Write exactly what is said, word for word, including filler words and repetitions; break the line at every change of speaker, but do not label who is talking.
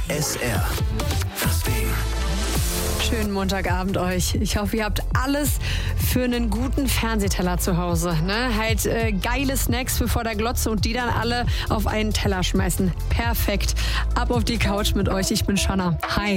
S R. Das Ding.
Schönen Montagabend euch. Ich hoffe, ihr habt alles für einen guten Fernsehteller zu Hause. Ne? Halt äh, geile Snacks für vor der Glotze und die dann alle auf einen Teller schmeißen. Perfekt. Ab auf die Couch mit euch. Ich bin Shanna. Hi.